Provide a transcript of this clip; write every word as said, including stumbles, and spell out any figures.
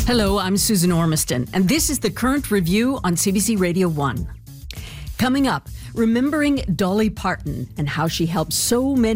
Hello, I'm Susan Ormiston, and this is the Current Review on C B C Radio one. Coming up, remembering Dolly Parton and how she helped so many